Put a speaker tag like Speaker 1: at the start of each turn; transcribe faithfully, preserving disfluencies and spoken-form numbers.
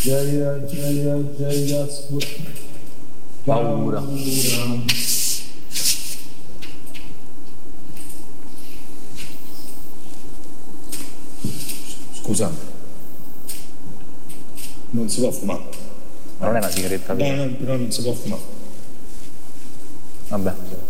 Speaker 1: Jaya Jaya Jaya
Speaker 2: Paura.
Speaker 3: Scusa, non si può fumare.
Speaker 2: Ma non è una sigaretta
Speaker 3: No,
Speaker 2: vera?
Speaker 3: no, però non si può fumare.
Speaker 2: Vabbè.